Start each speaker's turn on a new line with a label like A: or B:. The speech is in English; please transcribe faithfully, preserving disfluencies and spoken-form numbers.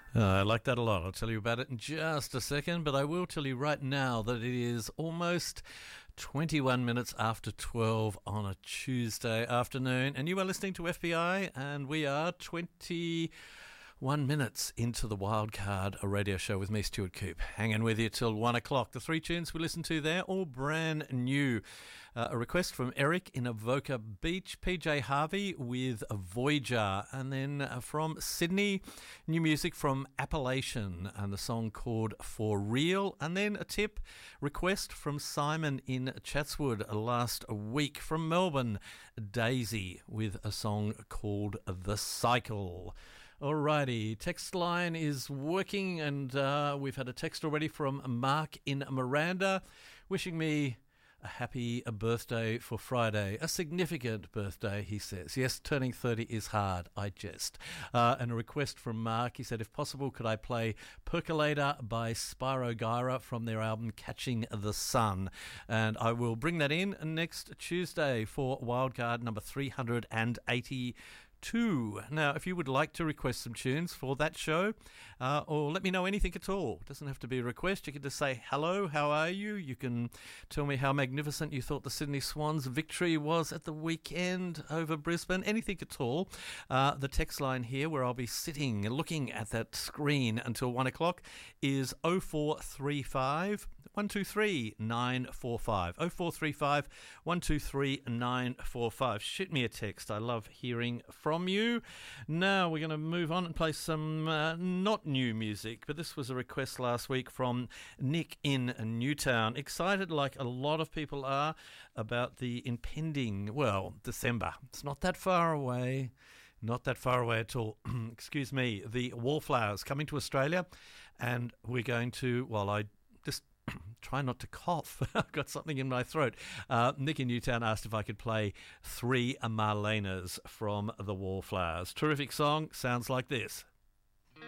A: Uh, I like that a lot. I'll tell you about it in just a second, but I will tell you right now that it is almost twenty-one minutes after twelve on a Tuesday afternoon, and you are listening to F B I, and we are twenty... One minutes into the Wildcard, a radio show with me, Stuart Coop. Hanging with you till one o'clock. The three tunes we listened to there, all brand new. Uh, a request from Eric in Avoca Beach, P J Harvey with Voyager, and then uh, from Sydney, new music from Appalachian and the song called For Real, and then a tip request from Simon in Chatswood last week. From Melbourne, Daisy with a song called The Cycle. Alrighty, text line is working, and uh, we've had a text already from Mark in Miranda wishing me a happy birthday for Friday. A significant birthday, he says. Yes, turning thirty is hard, I jest. Uh, and a request from Mark, he said, if possible, could I play Percolator by Spyro Gyra from their album Catching the Sun? And I will bring that in next Tuesday for Wildcard number three hundred eighty. Two. Now, if you would like to request some tunes for that show, uh, or let me know anything at all, it doesn't have to be a request. You can just say, hello, how are you? You can tell me how magnificent you thought the Sydney Swans' victory was at the weekend over Brisbane, anything at all. Uh, the text line here, where I'll be sitting looking at that screen until one o'clock, is oh four three five, one two three, nine four five. oh four three five, one two three, nine four five. Shoot me a text. I love hearing from From you. Now we're going to move on and play some uh, not new music, but this was a request last week from Nick in Newtown. Excited, like a lot of people are, about the impending, well, December. It's not that far away. Not that far away at all. Excuse me. The Wallflowers coming to Australia, and we're going to, well, I just try not to cough. I've got something in my throat. Uh, Nick in Newtown asked if I could play Three Marlenas from the Wallflowers. Terrific song. Sounds like this.